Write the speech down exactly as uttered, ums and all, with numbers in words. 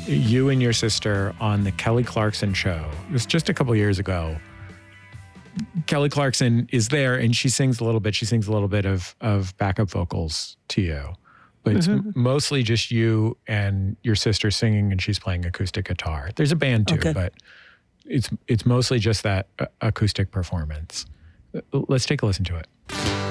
you and your sister on the Kelly Clarkson show. It was just a couple years ago. Kelly Clarkson is there and she sings a little bit. She sings a little bit of, of backup vocals to you. But it's mm-hmm. mostly just you and your sister singing and she's playing acoustic guitar. There's a band too, okay. but it's it's mostly just that uh, acoustic performance. Let's take a listen to it.